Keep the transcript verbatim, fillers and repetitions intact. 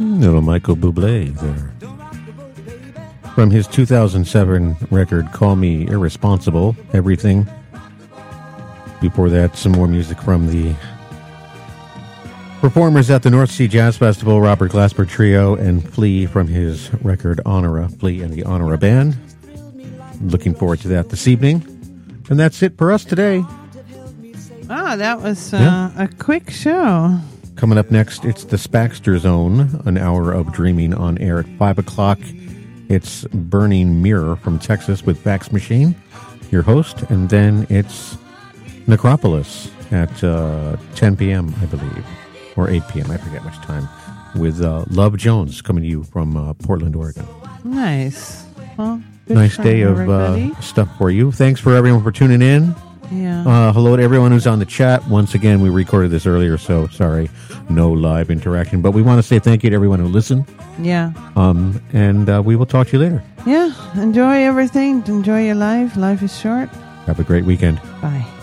Little Michael Bublé there. From his two thousand seven record, Call Me Irresponsible, Everything. Before that, some more music from the performers at the North Sea Jazz Festival, Robert Glasper Trio, and Flea from his record Honora, Flea and the Honora Band. Looking forward to that this evening. And that's it for us today. Oh, that was uh, yeah. a quick show. Coming up next, it's the Spaxter Zone, an hour of dreaming on air at five o'clock. It's Burning Mirror from Texas with Fax Machine, your host. And then it's Necropolis at uh, ten p.m., I believe, or eight p.m., I forget which time, with uh, Love Jones coming to you from uh, Portland, Oregon. Nice. Well, good nice show, day of uh, stuff for you. Thanks for everyone for tuning in. Yeah. Uh, hello to everyone who's on the chat. Once again, we recorded this earlier, so sorry, no live interaction. But we want to say thank you to everyone who listened. Yeah. Um, and uh, we will talk to you later. Yeah. Enjoy everything. Enjoy your life. Life is short. Have a great weekend. Bye.